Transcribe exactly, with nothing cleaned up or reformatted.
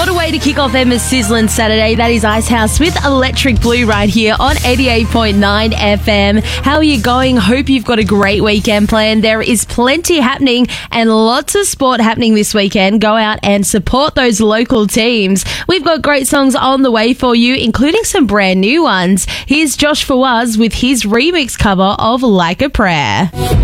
What a way to kick off Emma's Sizzling Saturday. That is Icehouse with Electric Blue right here on eighty-eight point nine F M. How are you going? Hope you've got a great weekend planned. There is plenty happening and lots of sport happening this weekend. Go out and support those local teams. We've got great songs on the way for you, including some brand new ones. Here's Josh Fawaz with his remix cover of Like a Prayer.